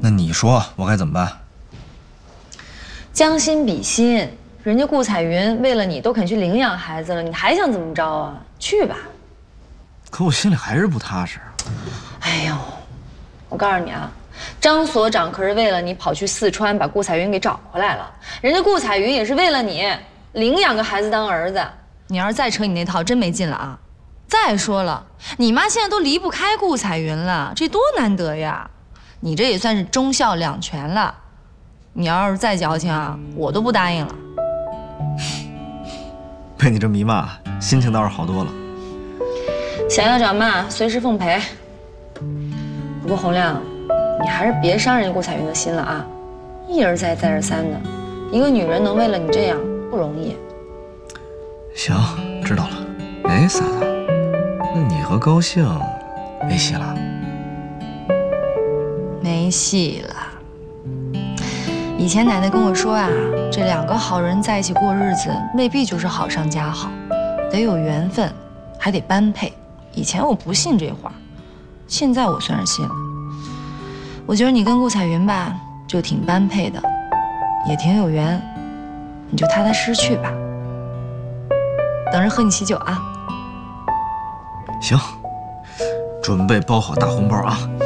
那你说我该怎么办？ 将心比心，人家顾彩云为了你都肯去领养孩子了，你还想怎么着啊？去吧。 可我心里还是不踏实。 哎呦，我告诉你啊，张所长可是为了你跑去四川把顾彩云给找回来了，人家顾彩云也是为了你领养个孩子当儿子。你要是再扯你那套，真没劲了啊！再说了，你妈现在都离不开顾彩云了，这多难得呀！你这也算是忠孝两全了。你要是再矫情啊，我都不答应了。 被你这么一骂，心情倒是好多了。 想要找骂，随时奉陪。不过洪亮，你还是别伤人家顾彩云的心了啊！一而再，再而三的，一个女人能为了你这样不容易。 行，知道了。哎，嫂子，那你和高兴没戏了？ 没戏了。以前奶奶跟我说啊，这两个好人在一起过日子，未必就是好上加好，得有缘分，还得般配。以前我不信这话，现在我算是信了。我觉得你跟顾彩云吧，就挺般配的，也挺有缘，你就踏踏实实去吧。等着喝你喜酒啊。 行，准备包好大红包啊。